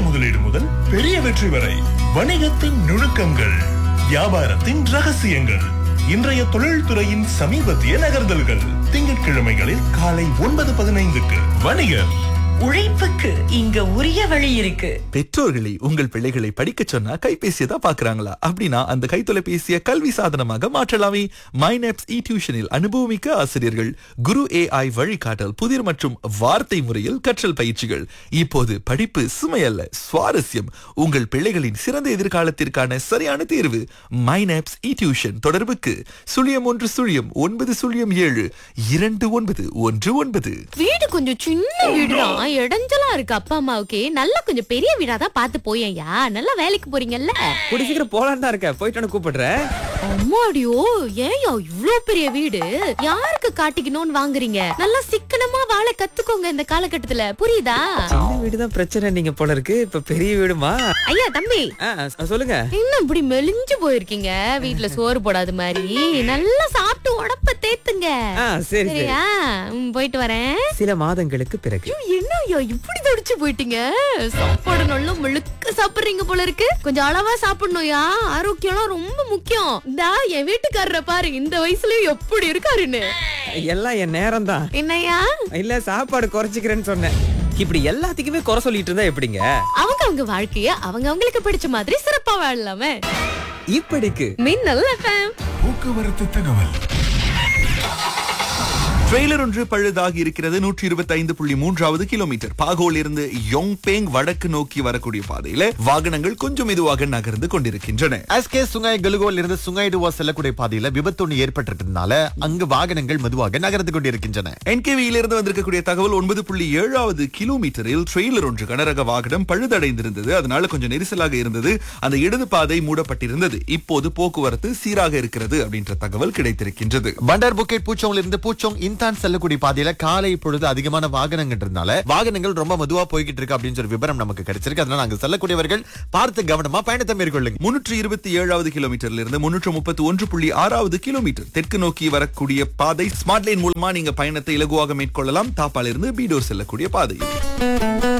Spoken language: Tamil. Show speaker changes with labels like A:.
A: முதலீடு முதல் பெரிய வெற்றி வரை வணிகத்தின் நுணுக்கங்கள், வியாபாரத்தின் ரகசியங்கள், இன்றைய தொழில்துறையின் சமீபத்திய நகர்தல்கள். திங்கட்கிழமைகளில் காலை 9:15க்கு வணிகர்.
B: உழைப்புக்கு இங்க உரிய வழி இருக்கு.
C: பெற்றோர்களை உங்கள் பிள்ளைகளை படிக்க சொன்னா கைபேசியை தான் பாக்குறாங்களா? அப்படின்னா அந்த கைத்தொலைபேசியை கல்வி சாதனமாக மாற்றலாமே. மைனப்ஸ் டியூஷனில் அனுபவமிக்க ஆசிரியர்கள், குரு AI வழிகாட்டல், புதிர் மற்றும் வார்த்தை முறையில் கற்றல் பயிற்சிகள். இப்போது படிப்பு சுமையல்ல, சுவாரஸ்யம். உங்கள் பிள்ளைகளின் சிறந்த எதிர்காலத்திற்கான சரியான தேர்வு மைனப்ஸ் டியூஷன். தொடர்புக்கு 0110072919.
D: வீடு கொஞ்சம் சின்ன வீடுதான், இடைஞ்சலா இருக்கு. அப்பா அம்மாவுக்கு நல்லா கொஞ்சம் பெரிய வீடா தான் பார்த்து போயேன்யா. நல்லா வேலைக்கு போறீங்கல்ல,
E: கூடி சீக்கிரம் போலான்னு தான் இருக்கேன். போயிட்டு கூப்பிடுறேன்.
D: அம்மாடியோ, ஏன்யா இவ்ளோ பெரிய வீடு? யாருக்கு காட்டிக்கணும்னு வாங்குறீங்க? நல்லா சிக்கனமா வாழ கத்துக்கோங்க இந்த காலகட்டத்துல, புரியுதா?
E: சின்ன வீடுதான் பிரச்சனை நீங்க போல இருக்கு. இப்ப பெரிய வீடுமா?
D: ஐயா தம்பி,
E: சொல்லுங்க.
D: இன்னும் இப்படி மெலிஞ்சு போயிருக்கீங்க, வீட்டுல சோறு போடாத மாதிரி. நல்லா சாப்பிட்டு உடம்ப தேத்துங்க.
E: சரி
D: சரியா? போயிட்டு வரேன்.
E: சில மாதங்களுக்கு பிறகு.
D: என்னய்யா இப்படி தடிச்சு போயிட்டீங்க? சாப்பாடு நல்லா முழுக்க சாப்பிடுறீங்க போல இருக்கு. கொஞ்சம் அளவா சாப்பிடணும்யா, ஆரோக்கியம் ரொம்ப முக்கியம். இந்தா என் வீட்டுக்காரரை பாரு, இந்த வயசுலயும் எப்படி இருக்காருன்னு.
E: எல்லாம் என் நேரம் தான்.
D: என்னய்யா?
E: இல்ல, சாப்பாடு குறைச்சிக்கிறேன்னு சொன்னேன். இப்படி எல்லாத்துக்குமே குறை சொல்லிட்டு இருந்தா எப்படிங்க?
D: அவங்க வாழ்க்கைய அவங்களுக்கு பிடிச்ச மாதிரி சிறப்பா வாழலாமே.
E: இப்படிக்கு
D: மின்னல் FM.
A: போக்குவரத்து தகவல்.
C: ட்ரெய்லர் ஒன்று பழுதாகி இருக்கிறது. 125.3வது கிலோமீட்டர் பாகோல் இருந்து யோங்பேங் வடக்கு நோக்கி வரக்கூடிய பாதையில வாகனங்கள் கொஞ்சம் மெதுவாக நகர்ந்து கொண்டிருக்கின்றன.
F: SK சுங்காய் கலுகோல் இருந்து சுங்காய் டுவா செல்லக்கூடிய பாதையில விபத்து ஒன்று ஏற்பட்டிருக்கிறதுனால அங்கு வாகனங்கள் மெதுவாக நகர்ந்து கொண்டிருக்கின்றன.
C: NKVயிலிருந்து வந்திருக்கக்கூடிய தகவல் 9.7வது கிலோமீட்டரில் ட்ரெய்லர் ஒன்று கனரக வாகனம் பழுதடைந்திருந்தது. அதனால கொஞ்சம் நெரிசலாக இருந்தது. அந்த இடது பாதை மூடப்பட்டிருந்தது. இப்போது போக்குவரத்து சீராக இருக்கிறது அப்படின்ற தகவல் கிடைத்திருக்கின்றது.
F: பண்டர் புக்கெட் பூச்சோங்ல இருந்து பூச்சோங் இன்தான் செல்லக்கூடிய பாதையில காலை பொழுது அதிகமான வாகனங்கள்ன்றதுனால வாகனங்கள் ரொம்ப மெதுவா போய்கிட்டு இருக்கு அப்படின்னு சொல்லி விவரம் நமக்கு கிடைச்சிருக்கு. அதனால அங்க செல்லக்கூடியவர்கள் பார்த்து கவனமா பயணத்தை மேற்கொள்ளுங்க.
C: 327வது கிலோமீட்டர்ல இருந்து 331.6வது கிலோமீட்டர் தெற்கு நோக்கி வரக்கூடிய பாதை ஸ்மார்ட் லைன் மூலமா நீங்க பயணத்தை இலகுவாக மேற்கொள்ளலாம். தாப்பால இருந்து பீடோர் செல்லக்கூடிய பாதை.